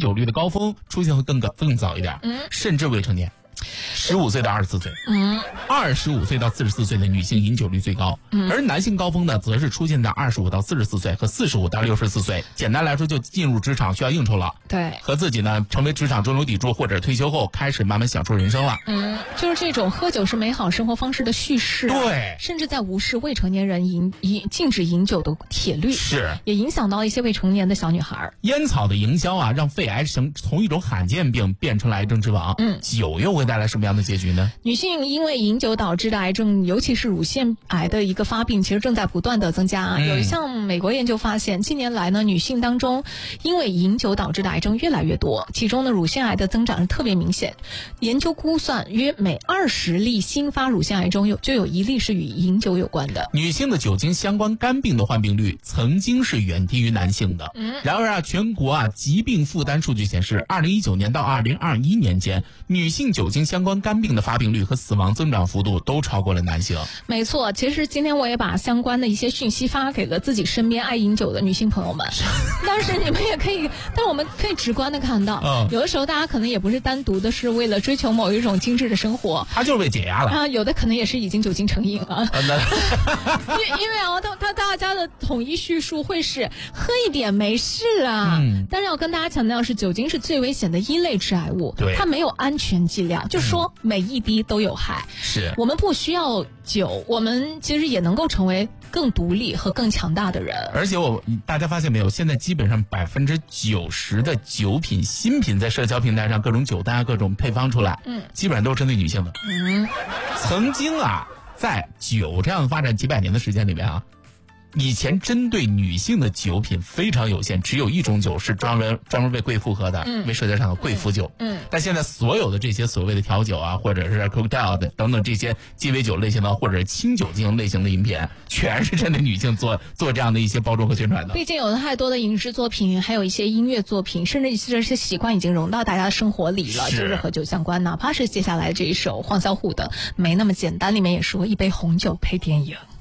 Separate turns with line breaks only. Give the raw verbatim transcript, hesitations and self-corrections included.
酒率的高峰出现会更更早一点，嗯，甚至未成年。十五岁到二十四岁，嗯，二十五岁到四十四岁的女性饮酒率最高，嗯，而男性高峰呢，则是出现在二十五到四十四岁和四十五到六十四岁。简单来说，就进入职场需要应酬了，
对，
和自己呢成为职场中流砥柱，或者退休后开始慢慢享受人生了。
嗯，就是这种喝酒是美好生活方式的叙事、啊，
对，
甚至在无视未成年人饮饮禁止饮酒的铁律，
是，
也影响到一些未成年的小女孩。
烟草的营销啊，让肺癌成从一种罕见病变成了癌症之王。嗯，酒又会带来什么样的结局呢？
女性因为饮酒导致的癌症，尤其是乳腺癌的一个发病，其实正在不断的增加。嗯、有一项美国研究发现，近年来呢，女性当中因为饮酒导致的癌症越来越多，其中呢，乳腺癌的增长是特别明显。研究估算，约每二十例新发乳腺癌中有就有一例是与饮酒有关的。
女性的酒精相关肝病的患病率曾经是远低于男性的。嗯，然而啊，全国啊疾病负担数据显示，二零一九年到二零二一年间，女性酒精相关肝病的发病率和死亡增长幅度都超过了男性。
没错，其实今天我也把相关的一些讯息发给了自己身边爱饮酒的女性朋友们，但是你们也可以，但我们可以直观的看到、嗯，有的时候大家可能也不是单独的是为了追求某一种精致的生活，
他就是为解压了
啊，有的可能也是已经酒精成瘾了。因为因为啊，他他大家的统一叙述会是喝一点没事啊，嗯，但是要跟大家强调是酒精是最危险的一类致癌物，
对，
它没有安全剂量，就说每一滴都有害。
是，
我们不需要酒，我们其实也能够成为更独立和更强大的人。
而且我大家发现没有，现在基本上百分之九十的酒品新品在社交平台上各种酒单啊各种配方出来，嗯，基本上都是针对女性的。嗯，曾经啊，在酒这样发展几百年的时间里面啊，以前针对女性的酒品非常有限，只有一种酒是专门专门为贵妇喝的，嗯，为社交场的贵妇酒。嗯，但现在所有的这些所谓的调酒啊，或者是 cocktail 的等等这些鸡尾酒类型的，或者是轻酒精类型的饮品，全是针对女性做做这样的一些包装和宣传的。
毕竟有太多的影视作品，还有一些音乐作品，甚至这些习惯已经融到大家的生活里了，就是和酒相关。哪怕是接下来这一首黄小琥的《没那么简单》，里面也说一杯红酒配电影。